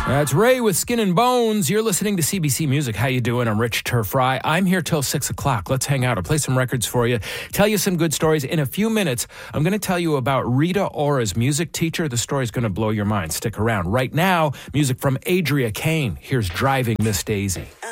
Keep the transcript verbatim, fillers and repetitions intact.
That's Ray with Skin and Bones. You're listening to C B C Music. How you doing? I'm Rich Turfry. I'm here till six o'clock. Let's hang out. I'll play some records for you, tell you some good stories. In a few minutes, I'm going to tell you about Rita Ora's music teacher. The story's going to blow your mind. Stick around. Right now, music from Adria Kane. Here's Driving Miss Daisy.